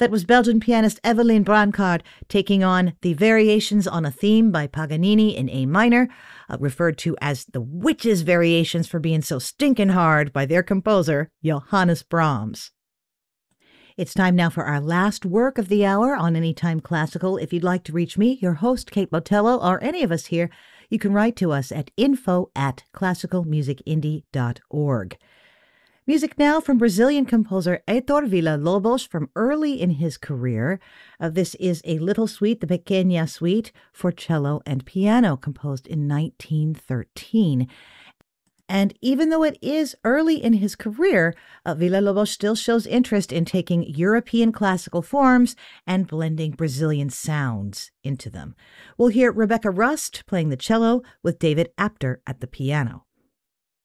That was Belgian pianist Evelien Brancard taking on the Variations on a Theme by Paganini in A minor, referred to as the Witches' Variations for being so stinking hard by their composer, Johannes Brahms. It's time now for our last work of the hour on Anytime Classical. If you'd like to reach me, your host, Kate Botello, or any of us here, you can write to us at info@classicalmusicindie.org. Music now from Brazilian composer Heitor Villa-Lobos from early in his career. This is a little suite, the Pequena Suite, for cello and piano, composed in 1913. And even though it is early in his career, Villa-Lobos still shows interest in taking European classical forms and blending Brazilian sounds into them. We'll hear Rebecca Rust playing the cello with David Apter at the piano.